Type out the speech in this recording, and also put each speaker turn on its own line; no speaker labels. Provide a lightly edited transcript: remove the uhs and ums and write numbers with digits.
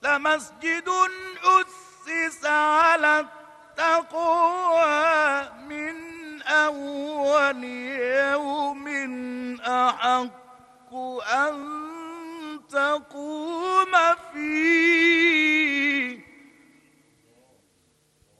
لمسجد أسس على التقوى من أول يوم أحق أن تقوم